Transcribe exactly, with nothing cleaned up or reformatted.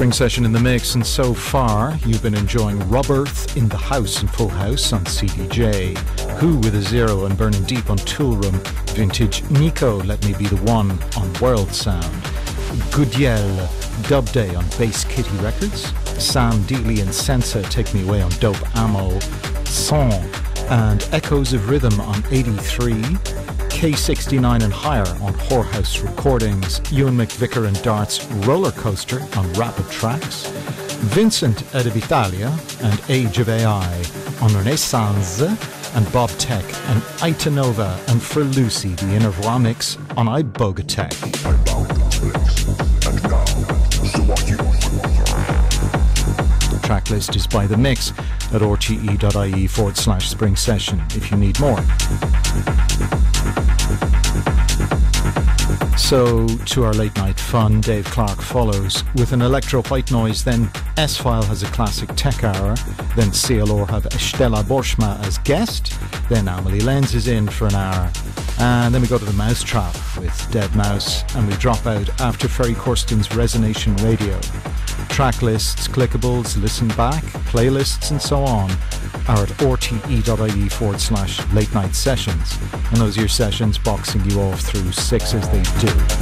Spring Session in the mix, and so far you've been enjoying Rob Earth in the House and Full House on C D J, Who with a Zero and Burning Deep on Tool Room, Vintage Nico, Let Me Be the One on World Sound, Goodiel, Dub Day on Bass Kitty Records, Sam Dealey and Sensa, Take Me Away on Dope Ammo, Song and Echoes of Rhythm on eighty-three, K sixty-nine and Higher on Whorehouse Recordings, Ewan McVicker and Dart's Roller Coaster on Rapid Tracks, Vincent Edivitalia and Age of A I on Renaissance, and Bob Tech and Itanova and For Lucy, the Inner Voix mix on Ibogatech. The track list is by The Mix at rte.ie forward slash spring session if you need more. So, to our late night fun, Dave Clark follows with an electro white noise, then S-File has a classic tech hour, then C L O have Estela Borschma as guest, then Amelie Lenz is in for an hour, and then we go to the Mousetrap with Dead Mouse, and we drop out after Ferry Corsten's Resonation Radio. Track lists, clickables, listen back, playlists and so on are at rte.ie forward slash late night sessions, and those are your sessions boxing you off through six as they do.